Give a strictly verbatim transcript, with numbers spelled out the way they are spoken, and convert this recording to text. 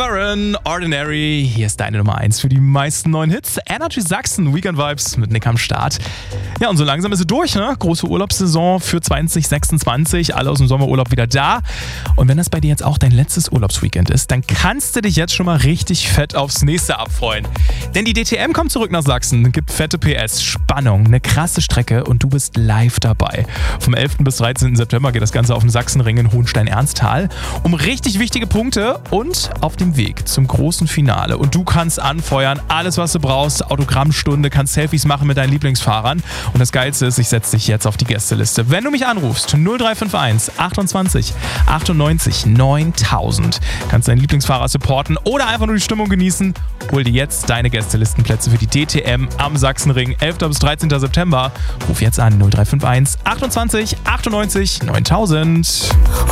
Warren, Ordinary. Hier ist deine Nummer eins für die meisten neuen Hits. Energy Sachsen, Weekend Vibes mit Nick am Start. Ja, und so langsam ist sie durch, ne? Große Urlaubssaison für zwanzig sechsundzwanzig. Alle aus dem Sommerurlaub wieder da. Und wenn das bei dir jetzt auch dein letztes Urlaubsweekend ist, dann kannst du dich jetzt schon mal richtig fett aufs nächste abfreuen. Denn die D T M kommt zurück nach Sachsen, gibt fette P S, Spannung, eine krasse Strecke und du bist live dabei. Vom elften bis dreizehnten September geht das Ganze auf dem Sachsenring in Hohenstein-Ernsthal. Um richtig wichtige Punkte und auf dem Weg zum großen Finale. Und du kannst anfeuern, alles was du brauchst, Autogrammstunde, kannst Selfies machen mit deinen Lieblingsfahrern. Und das Geilste ist, ich setze dich jetzt auf die Gästeliste. Wenn du mich anrufst, null drei fünf eins achtundzwanzig achtundneunzig neuntausend, kannst deinen Lieblingsfahrer supporten oder einfach nur die Stimmung genießen. Hol dir jetzt deine Gästelistenplätze für die D T M am Sachsenring, elften bis dreizehnten September. Ruf jetzt an null drei fünf eins achtundzwanzig achtundneunzig neuntausend.